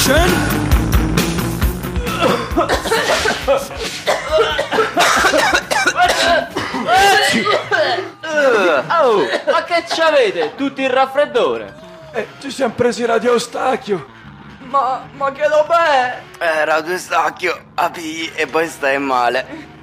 Action! Oh, ma che c'avete? Tutti il raffreddore? Ci siamo presi Radio Eustachio. Ma che lo è? Radio Eustachio, apì e poi stai male.